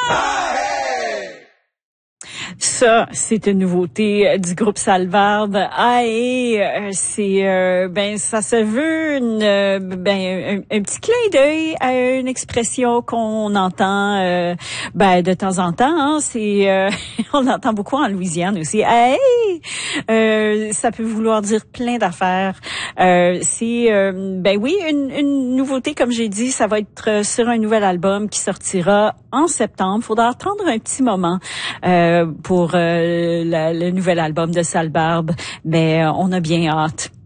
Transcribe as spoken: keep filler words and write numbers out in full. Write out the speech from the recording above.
Ça, c'est une nouveauté du groupe Sallebarbe. Ah, et euh, c'est euh, ben ça se veut une, euh, ben un, un petit clin d'œil à une expression qu'on entend euh, ben de temps en temps. Hein, c'est euh, on l'entend beaucoup en Louisiane aussi. Hey, euh, ça peut vouloir dire plein d'affaires. Euh, c'est euh, ben oui une, une nouveauté, comme j'ai dit, ça va être sur un nouvel album qui sortira en septembre. Faudra attendre un petit moment euh, pour euh, la, le nouvel album de Sallebarbe, mais euh, on a bien hâte.